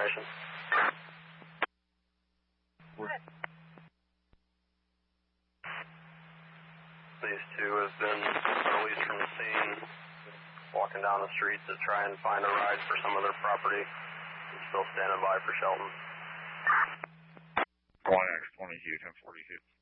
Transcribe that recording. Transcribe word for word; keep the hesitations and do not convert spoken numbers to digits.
information. What? These two have been released from the scene, walking down the street to try and find a ride for some of their property. They're still standing by for Shelton. one X twenty-two, ten forty-two.